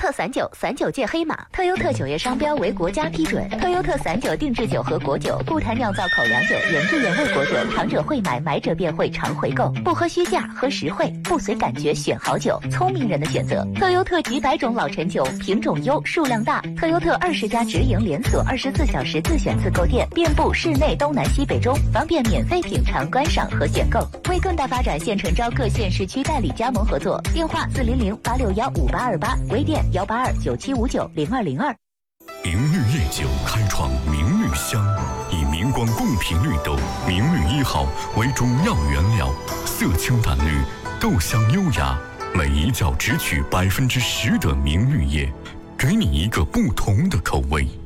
特散酒，散酒界黑马。特优特酒业商标为国家批准。特优特散酒定制酒和果酒，不谈酿造口粮酒，原汁原味果酒，尝者会买，买者便会常回购。不喝虚价，喝实惠，不随感觉选好酒，聪明人的选择。特优特几百种老陈酒，品种优，数量大。特优特20家直营连锁，24小时自选自购店，遍布市内东南西北中，方便免费品尝、观赏和选购。为更大发展，现诚招各县市区代理加盟合作，电话400-861-5828，微店182-9759-0202。 明绿夜酒开创明绿香，以明光贡品绿豆明绿1号为主要原料，色清淡绿，豆香优雅，每一窖只取10%的明绿叶，给你一个不同的口味。